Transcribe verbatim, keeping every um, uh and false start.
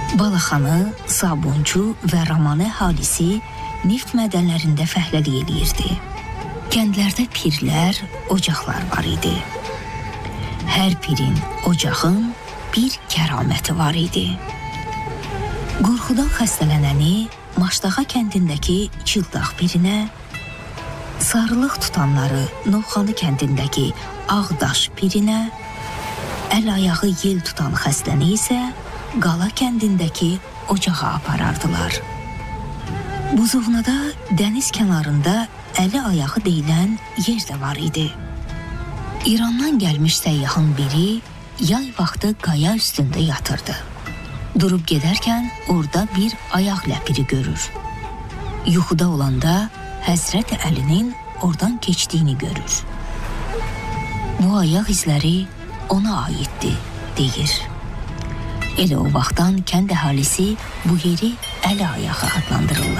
Balaxanı, Sabunçu və Ramanə əhalisi neft mədənlərində fəhləlik eləyirdi. Kəndlərdə pirlər, ocaqlar var idi. Hər pirin, ocağın bir kəraməti var idi. Qorxudan xəstələnəni Maşdağa kəndindəki Çıldaq pirinə, sarılıq tutanları Novxanı kəndindəki Ağdaş pirinə, əl-ayağı yel tutan xəstəni isə Qala kəndindəki ocağa aparardılar. Buzovnada dəniz kənarında əli ayağı deyilən yer də var idi. İrandan gəlmiş səyyahın biri yay vaxtı qaya üstündə yatırdı. Durub gedərkən orada bir ayaq ləpiri görür. Yuxuda olanda Həzrət Əlinin oradan keçdiyini görür. Bu ayaq izləri ona aiddir, deyir. Elə o vaxtdan kənd əhalisi bu yeri Əli ayağı adlandırırlar.